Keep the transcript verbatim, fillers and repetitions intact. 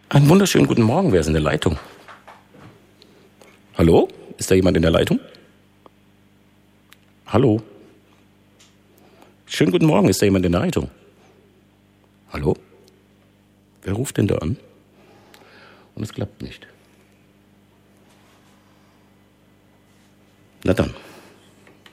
Einen wunderschönen guten Morgen. Wer ist in der Leitung? Hallo? Ist da jemand in der Leitung? Hallo? Schönen guten Morgen. Ist da jemand in der Leitung? Hallo? Wer ruft denn da an? Und es klappt nicht. Na dann.